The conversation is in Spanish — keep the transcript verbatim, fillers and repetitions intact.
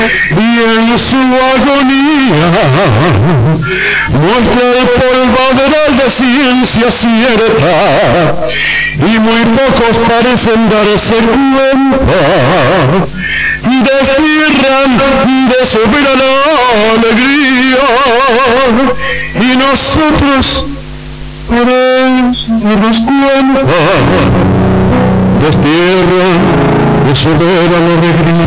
y en su agonía muestra el polvaderal de ciencia cierta, y muy pocos parecen darse cuenta, destierran de su vida la alegría, y nosotros queremos darnos cuenta, destierran de su vida la alegría.